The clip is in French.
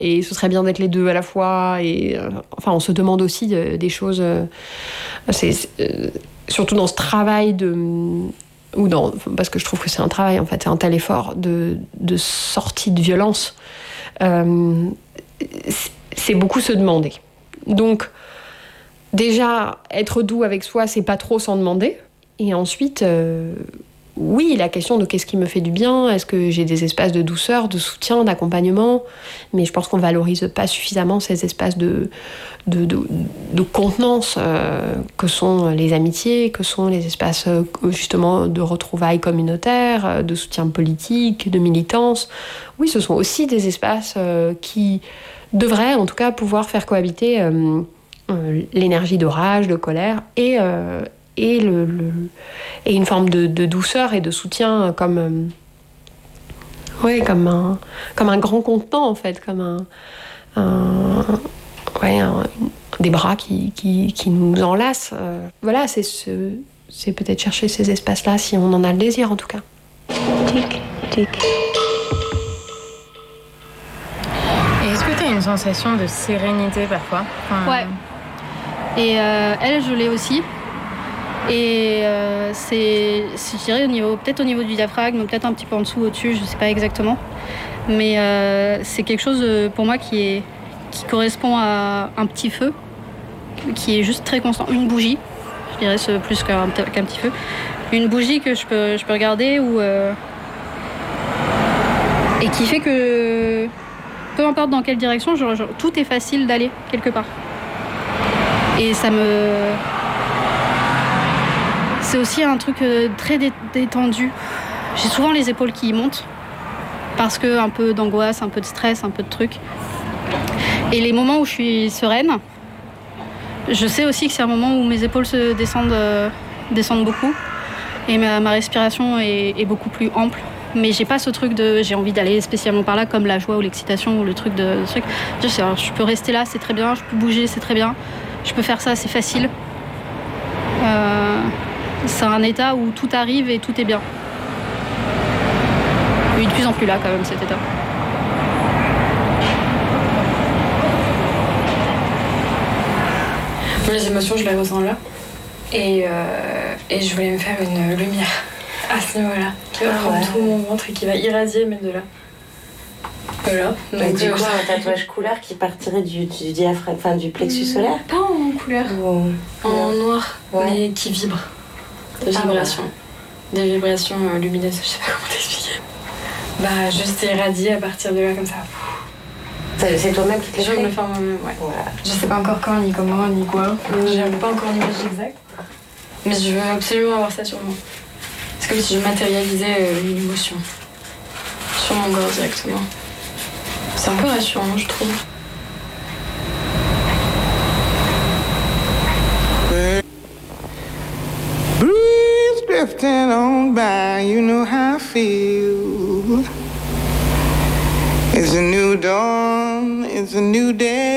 Et ce serait bien d'être les deux à la fois. Et enfin, on se demande aussi des choses. Surtout dans ce travail parce que je trouve que c'est un travail, en fait, c'est un tel effort de sortie de violence. C'est beaucoup se demander. Donc, déjà, être doux avec soi, c'est pas trop s'en demander. Et ensuite, oui, la question de qu'est-ce qui me fait du bien, est-ce que j'ai des espaces de douceur, de soutien, d'accompagnement, mais je pense qu'on valorise pas suffisamment ces espaces de contenance que sont les amitiés, que sont les espaces justement de retrouvailles communautaires, de soutien politique, de militance. Oui, ce sont aussi des espaces qui devraient en tout cas pouvoir faire cohabiter l'énergie de rage, de colère et une forme de douceur et de soutien comme un grand contenant, en fait, comme des bras qui nous enlacent. Voilà, c'est peut-être chercher ces espaces-là si on en a le désir, en tout cas. Tic, tic. Et est-ce que tu as une sensation de sérénité parfois ? Ouais. Et elle, je l'ai aussi. Et je dirais peut-être au niveau du diaphragme, peut-être un petit peu en dessous, au-dessus, je sais pas exactement. Mais c'est quelque chose pour moi qui correspond à un petit feu, qui est juste très constant. Une bougie, je dirais plus qu'un petit feu. Une bougie que je peux regarder et qui fait que peu importe dans quelle direction, tout est facile d'aller quelque part. Et c'est aussi un truc très détendu. J'ai souvent les épaules qui montent parce que un peu d'angoisse, un peu de stress, un peu de trucs. Et les moments où je suis sereine, je sais aussi que c'est un moment où mes épaules se descendent beaucoup et ma respiration est beaucoup plus ample. Mais j'ai pas ce truc de j'ai envie d'aller spécialement par là comme la joie ou l'excitation ou le truc de truc. Je peux rester là, c'est très bien. Je peux bouger, c'est très bien. Je peux faire ça, c'est facile. C'est un état où tout arrive et tout est bien. Il est de plus en plus là quand même cet état. Les émotions, je les ressens là. Et je voulais me faire une lumière à ce niveau-là, qui va prendre tout mon ventre et qui va irradier même de là. Voilà. Donc du coup, un tatouage couleur qui partirait du diaphragme, enfin du plexus solaire. Pas en couleur, en noir, mais qui vibre. Des vibrations. Des vibrations lumineuses, je sais pas comment t'expliquer. Juste irradier à partir de là comme ça. C'est toi-même qui te l'as fait ? Je vais me le faire moi-même, ouais. Voilà. Je sais pas encore quand, ni comment, ni quoi. J'ai pas encore l'image exacte. Mais je veux absolument avoir ça sur moi. C'est comme si je matérialisais une émotion. Sur mon corps directement. C'est un peu rassurant, je trouve. Breeze drifting on by, you know how I feel. It's a new dawn, it's a new day.